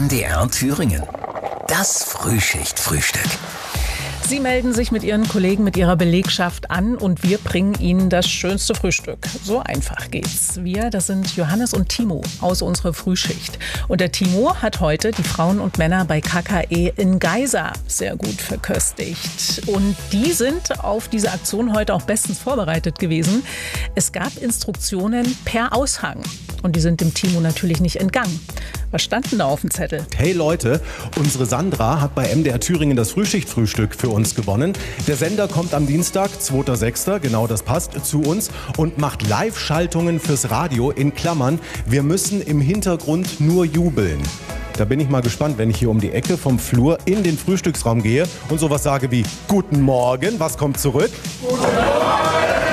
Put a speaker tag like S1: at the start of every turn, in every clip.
S1: MDR Thüringen. Das Frühschicht-Frühstück.
S2: Sie melden sich mit Ihren Kollegen, mit Ihrer Belegschaft an und wir bringen Ihnen das schönste Frühstück. So einfach geht's. Wir, das sind Johannes und Timo aus unserer Frühschicht. Und der Timo hat heute die Frauen und Männer bei KKE in Geisa sehr gut verköstigt. Und die sind auf diese Aktion heute auch bestens vorbereitet gewesen. Es gab Instruktionen per Aushang. Und die sind dem Timo natürlich nicht entgangen. Was stand denn da auf dem Zettel?
S3: Hey Leute, unsere Sandra hat bei MDR Thüringen das Frühschicht-Frühstück für uns gewonnen. Der Sender kommt am Dienstag, 2.6., genau das passt, zu uns und macht Live-Schaltungen fürs Radio in Klammern. Wir müssen im Hintergrund nur jubeln. Da bin ich mal gespannt, wenn ich hier um die Ecke vom Flur in den Frühstücksraum gehe und sowas sage wie Guten Morgen, was kommt zurück? Guten Morgen!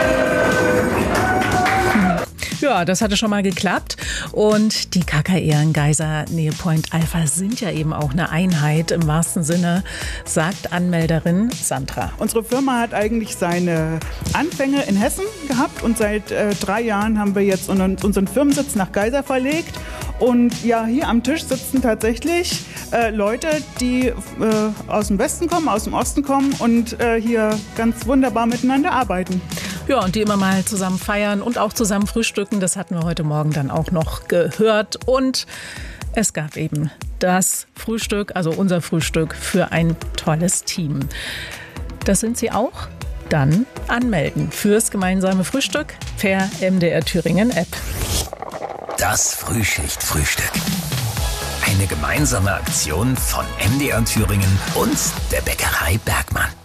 S2: Ja, das hatte schon mal geklappt. Und die KKE in Geisa, Nähe Point Alpha, sind ja eben auch eine Einheit im wahrsten Sinne, sagt Anmelderin Sandra.
S4: Unsere Firma hat eigentlich seine Anfänge in Hessen gehabt und seit 3 Jahren haben wir jetzt unseren Firmensitz nach Geisa verlegt. Und ja, hier am Tisch sitzen tatsächlich Leute, die aus dem Westen kommen, aus dem Osten kommen und hier ganz wunderbar miteinander arbeiten.
S2: Ja, und die immer mal zusammen feiern und auch zusammen frühstücken. Das hatten wir heute Morgen dann auch noch gehört. Und es gab eben das Frühstück, also unser Frühstück für ein tolles Team. Das sind Sie auch? Dann anmelden fürs gemeinsame Frühstück per MDR Thüringen App.
S1: Das Frühschicht-Frühstück. Eine gemeinsame Aktion von MDR Thüringen und der Bäckerei Bergmann.